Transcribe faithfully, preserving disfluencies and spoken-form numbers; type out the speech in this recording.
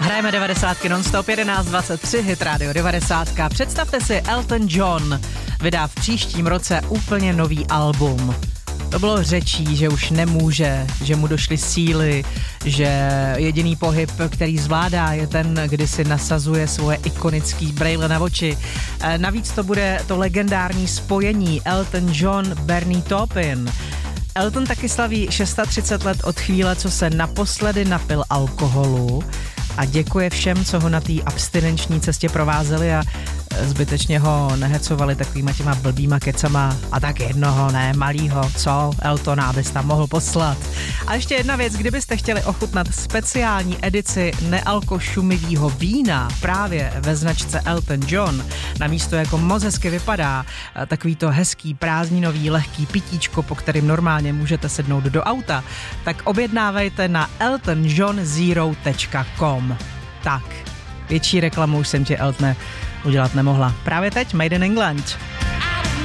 Hrajeme devadesátky non-stop, jedenáct dvacet tři, hit Radio devadesát. Představte si, Elton John vydá v příštím roce úplně nový album. To bylo řečí, že už nemůže, že mu došly síly, že jediný pohyb, který zvládá, je ten, kdy si nasazuje svoje ikonický brejle na oči. Navíc to bude to legendární spojení Elton John, Bernie Taupin. Elton taky slaví třicet šest let od chvíle, co se naposledy napil alkoholu a děkuje všem, co ho na té abstinenční cestě provázeli a zbytečně ho nehecovali takovýma těma blbýma kecama a tak jednoho, ne, malýho, co Eltona, abys tam mohl poslat. A ještě jedna věc, kdybyste chtěli ochutnat speciální edici nealkošumivýho vína právě ve značce Elton John, na místo jako moc hezky vypadá, takový to hezký prázdninový lehký pitíčko, po kterým normálně můžete sednout do auta, tak objednávejte na elton john zero tečka com. Tak, větší reklamu už jsem tě, Eltne, udělat nemohla. Právě teď Made in England.